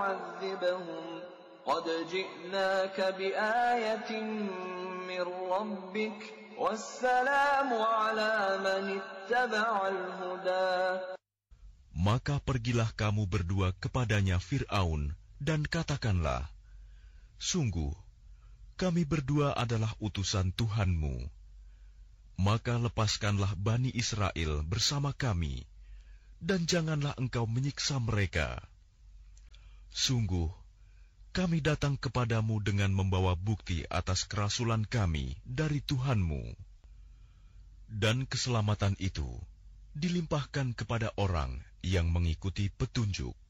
عذبهم قد جئناك بآية من ربك والسلام على من اتبع الهدى. Maka pergilah kamu berdua kepadanya Fir'aun dan katakanlah, sungguh, kami berdua adalah utusan Tuhanmu. Maka lepaskanlah Bani Israel bersama kami, dan janganlah engkau menyiksa mereka. Sungguh, kami datang kepadamu dengan membawa bukti atas kerasulan kami dari Tuhanmu. Dan keselamatan itu dilimpahkan kepada orang yang mengikuti petunjuk.